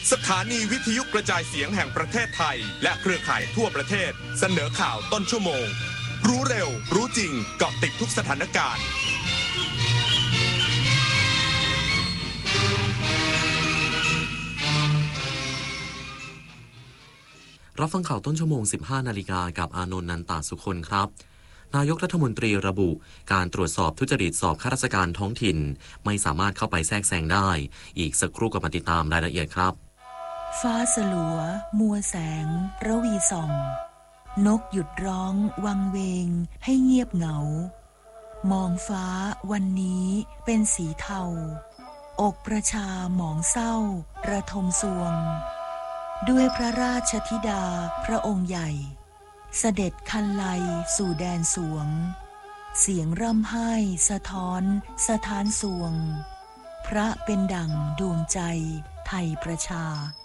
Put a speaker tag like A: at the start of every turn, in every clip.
A: สถานีวิทยุกระจายเสียงแห่งประเทศไทยและเครือข่ายทั่วประเทศเสนอข่าวต้นชั่วโมงรู้เร็วรู้จริงเกาะติดทุกสถานการณ์
B: รับฟังข่าวต้นชั่วโมง 15 นาฬิกากับอานนท์ นันตาสุคนครับนายกรัฐมนตรีระบุการตรวจสอบทุจริตสอบข้าราชการท้องถิ่นไม่สามารถเข้าไปแทรกแซงได้อีกสักครู่กับมาติดตามรายละเอียดครับ
C: ฟ้าสลัวมัวแสงระวีส่องนกหยุดร้องวังเวงให้เงียบเหงามองฟ้าวันนี้เป็นสีเทาอกประชาหมองเศร้าระทมสวงด้วยพระราชธิดาพระองค์ใหญ่เสด็จคันไลสู่แดนสวงเสียงร่ำไห้สะท้อนสถานสวงพระเป็นดั่งดวงใจไทยประชา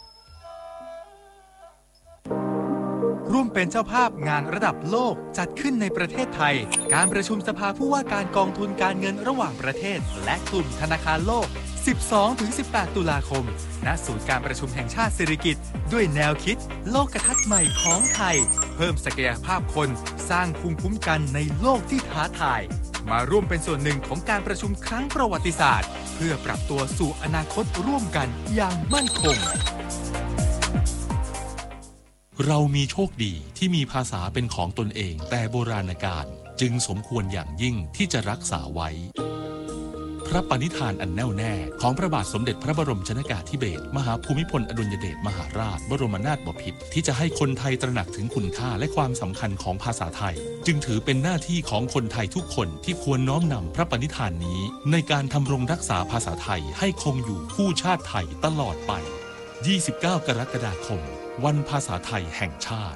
D: ร่วมเป็นเจ้าภาพงานระดับโลกจัดขึ้นในประเทศไทยการประชุมสภาผู้ว่าการกองทุนการเงินระหว่างประเทศและกลุ่มธนาคารโลก 12-18 ตุลาคมณศูนย์การประชุมแห่งชาติสิริกิติ์ด้วยแนวคิดโลกทัศน์ใหม่ของไทยเพิ่มศักยภาพคนสร้างภูมิคุ้มกันในโลกที่ท้าทายมาร่วมเป็นส่วนหนึ่งของการประชุมครั้งประวัติศาสตร์เพื่อปรับตัวสู่อนาคตร่วมกันอย่างมั่นคง
E: เรามีโชคดีที่มีภาษาเป็นของตนเองแต่โบราณกาลจึงสมควรอย่างยิ่งที่จะรักษาไว้พระปณิธานอันแน่วแน่ของพระบาทสมเด็จพระบรมชนกาธิเบศรมหาภูมิพลอดุลยเดชมหาราชบรมนาถบพิตรที่จะให้คนไทยตระหนักถึงคุณค่าและความสำคัญของภาษาไทยจึงถือเป็นหน้าที่ของคนไทยทุกคนที่ควรน้อมนำพระปณิธานนี้ในการทำรงรักษาภาษาไทยให้คงอยู่คู่ชาติไทยตลอดไป29 กรกฎาคมวันภาษาไทยแห่งชาติ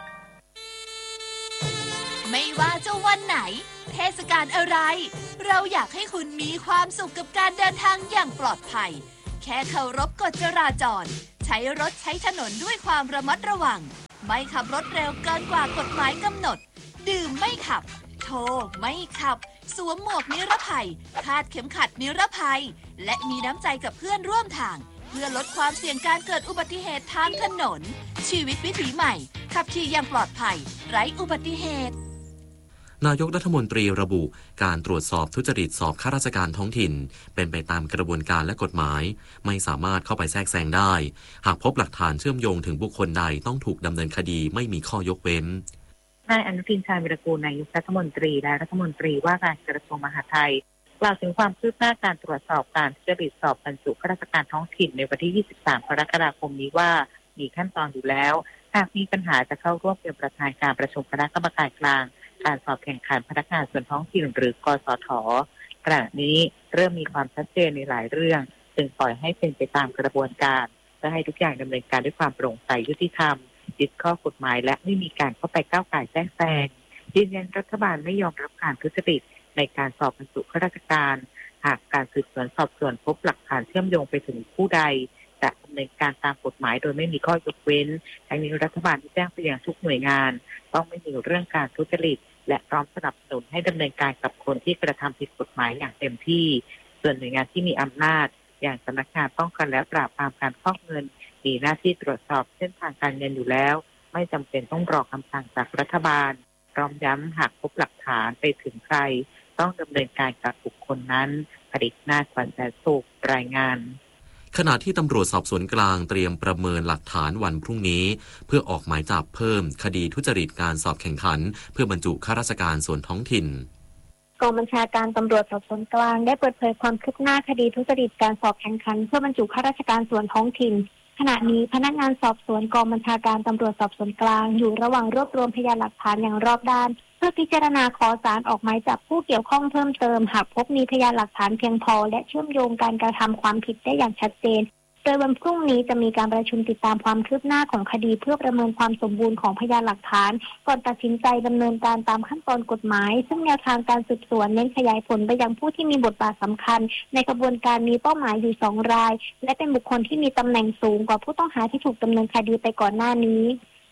F: ไม่ว่าจะวันไหนเทศกาลอะไรเราอยากให้คุณมีความสุขกับการเดินทางอย่างปลอดภัยแค่เคารพกฎจราจรใช้รถใช้ถนนด้วยความระมัดระวังไม่ขับรถเร็วเกินกว่ากฎหมายกำหนดดื่มไม่ขับโทรไม่ขับสวมหมวกนิรภัยคาดเข็มขัดนิรภัยและมีน้ำใจกับเพื่อนร่วมทางเพื่อลดความเสี่ยงการเกิดอุบัติเหตุทางถนนชีวิตวิถีใหม่ขับขี่อย่างปลอดภัยไร้อุบัติเหตุ
B: นายกรัฐมนตรีระบุการตรวจสอบทุจริตสอบข้าราชการท้องถิ่นเป็นไปตามกระบวนการและกฎหมายไม่สามารถเข้าไปแทรกแซงได้หากพบหลักฐานเชื่อมโยงถึงบุคคลใดต้องถูกดำเนินคดีไม่มีข้อยกเว้น
G: นายอนุทิน ชาญวิรากูลนายกรัฐมนตรีและรัฐมนตรีว่าการกระทรวงมหาดไทยกล่าวถึงความคืบหน้าการตรวจสอบการทุจริตสอบบรรจุข้าราชการท้องถิ่นในวันที่ 23 กรกฎาคมนี้ว่ามีขั้นตอนอยู่แล้วหากมีปัญหาจะเข้าร่วมเป็นประธานการประชุมคณะกรรมการกลางการสอบแข่งขันพนักงานส่วนท้องถิ่นหรือกสท.ขณะนี้เริ่มมีความชัดเจนในหลายเรื่องจึงปล่อยให้เป็นไปตามกระบวนการเพื่อให้ทุกอย่างดำเนินการด้วยความโปร่งใสยุติธรรมยึดข้อกฎหมายและไม่มีการเข้าไปก้าวก่ายแทรกแซงยืนยันรัฐบาลไม่ยอมรับการทุจริตในการสอบบรรจุข้าราชการหากการสืบสวนสอบสวนพบหลักฐานเชื่อมโยงไปถึงผู้ใดจะดำเนินการตามกฎหมายโดยไม่มีข้อยกเว้นทั้งนี้รัฐบาลที่แจ้งไปยังทุกหน่วยงานต้องไม่มีเรื่องการทุจริตและพร้อมสนับสนุนให้ดำเนินการกับคนที่กระทำผิดกฎหมายอย่างเต็มที่ส่วนหน่วยงานที่มีอำนาจอย่างสำนักงานป้องกันและปราบปรามการฟอกเงินมีหน้าที่ตรวจสอบเส้นทางการเงินอยู่แล้วไม่จำเป็นต้องรอคำสั่งจากรัฐบาลพร้อมย้ำหากพบหลักฐานไปถึงใครต้องดำเนินการกับบุคคลนั้นผลิตนาถ ขวัญแสนสุขรายงาน
B: ขณะที่ตำรวจสอบสวนกลางเตรียมประเมินหลักฐานวันพรุ่งนี้เพื่อออกหมายจับเพิ่มคดีทุจริตการสอบแข่งขันเพื่อบรรจุข้าราชการส่วนท้องถิ่น
H: กองบัญชาการตำรวจสอบสวนกลางได้เปิดเผยความคืบหน้าคดีทุจริตการสอบแข่งขันเพื่อบรรจุข้าราชการส่วนท้องถิ่นขณะนี้พนักงานสอบสวนกองบัญชาการตำรวจสอบสวนกลางอยู่ระหว่างรวบรวมพยานหลักฐานอย่างรอบด้านเพื่อพิจารณาขอศาลออกหมายจับผู้เกี่ยวข้องเพิ่มเติมหากพบมีพยานหลักฐานเพียงพอและเชื่อมโยงการกระทำความผิดได้อย่างชัดเจนโดยวันพรุ่งนี้จะมีการประชุมติดตามความคืบหน้าของคดีเพื่อประเมินความสมบูรณ์ของพยานหลักฐานก่อนตัดสินใจดำเนินการตามขั้นตอนกฎหมายซึ่งแนวทางการสืบสวนเน้นขยายผลไปยังผู้ที่มีบทบาทสำคัญในกระบวนการมีเป้าหมายอยู่2 รายและเป็นบุคคลที่มีตำแหน่งสูงกว่าผู้ต้องหาที่ถูกดำเนินคดีไปก่อนหน้านี้ต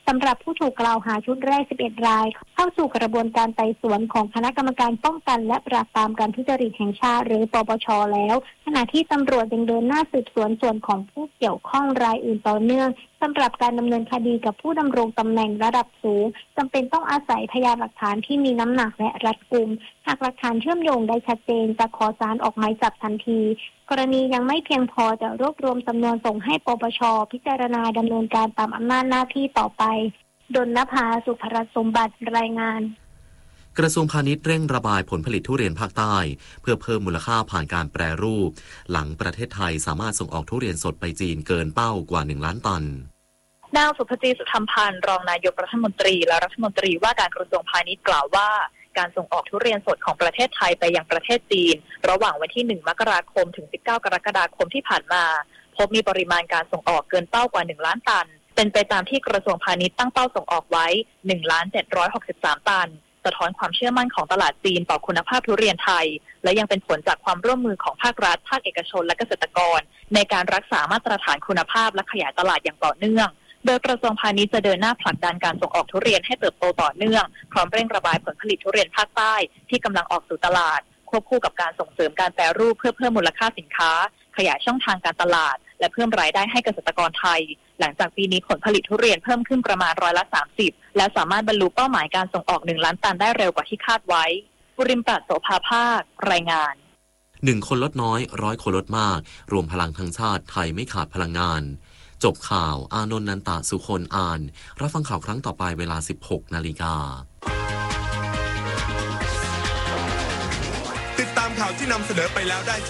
H: สำหรับผู้ถูกกล่าวหาชุดแรก 11 รายเข้าสู่กระบวนการไต่สวนของคณะกรรมการป้องกันและปราบปรามการทุจริตแห่งชาติหรือปปช.แล้วขณะที่ตำรวจยังเดินหน้าสืบสวนส่วนของผู้เกี่ยวข้องรายอื่นต่อเนื่องสำหรับการดำเนินคดีกับผู้ดำรงตำแหน่งระดับสูงจำเป็นต้องอาศัยพยานหลักฐานที่มีน้ำหนักและรัดกุมหากหลักฐานเชื่อมโยงได้ชัดเจนจะขอศาลออกหมายจับทันทีกรณียังไม่เพียงพอจะรวบรวมสำนวนส่งให้ปปช.พิจารณาดำเนินการตามอำนาจหน้าที่ต่อไปดลนภา สุภรสมบัติรายงาน
B: กระทรวงพาณิชย์เร่งระบายผลผลิตทุเรียนภาคใต้เพื่อเพิ่มมูลค่าผ่านการแปรรูปหลังประเทศไทยสามารถส่งออกทุเรียนสดไปจีนเกินเป้ากว่า1 ล้านตัน
G: นางสุภจีสุธรรมพันธ์รองนายกรัฐมนตรีและรัฐมนตรีว่าการกระทรวงพาณิชย์กล่าวว่าการส่งออกทุเรียนสดของประเทศไทยไปยังประเทศจีนระหว่างวันที่1 มกราคมถึง19 กรกฎาคมที่ผ่านมาพบมีปริมาณการส่งออกเกินเป้ากว่า1 ล้านตันเป็นไปตามที่กระทรวงพาณิชย์ตั้งเป้าส่งออกไว้ 1,763 ตันสะท้อนความเชื่อมั่นของตลาดจีนต่อคุณภาพทุเรียนไทยและยังเป็นผลจากความร่วมมือของภาครัฐภาคเอกชนและเกษตรกรในการรักษามาตรฐานคุณภาพและขยายตลาดอย่างต่อเนื่องโดยกระทรวงพาณิชย์จะเดินหน้าผลักดันการส่งออกทุเรียนให้เติบโตต่อเนื่องพร้อมเร่งระบายผลผลิตทุเรียนภาคใต้ที่กำลังออกสู่ตลาดควบคู่กับการส่งเสริมการแปรรูปเพื่อเพิ่มมูลค่าสินค้าขยายช่องทางการตลาดและเพิ่มรายได้ให้เกษตรกรไทยหลังจากปีนี้ผลผลิตทุเรียนเพิ่มขึ้นประมาณ30%และสามารถบรรลุเป้าหมายการส่งออก1 ล้านตันได้เร็วกว่าที่คาดไว้บุริมปราศโสภาภาครายงาน
B: 1 คนลดน้อย100 คนลดมากรวมพลังทั้งชาติไทยไม่ขาดพลังงานจบข่าวอานนท์ นันตะ สุคนอ่านรับฟังข่าวครั้งต่อไปเวลา 16 นาฬิกา
A: ติดตามข่าวที่นำเสนอไปแล้วได้